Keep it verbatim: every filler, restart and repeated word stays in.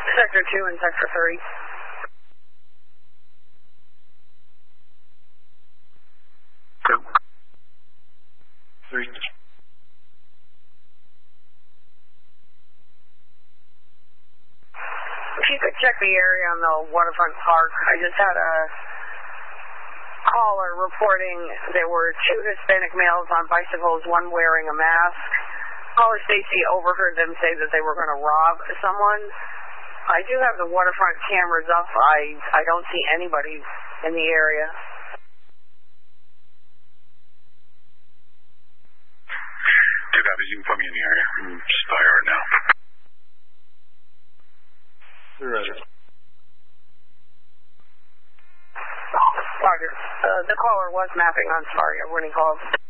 Sector two and Sector three. Go. Three. If you could check the area on the waterfront park, I just had a caller reporting there were two Hispanic males on bicycles, one wearing a mask. Caller Stacy overheard them say that they were going to rob someone. I do have the waterfront cameras up. I, I don't see anybody in the area. Two copies. You can put me in the area. I'm just by right now. You're ready. Roger. Uh, the caller was mapping on Safari when he called.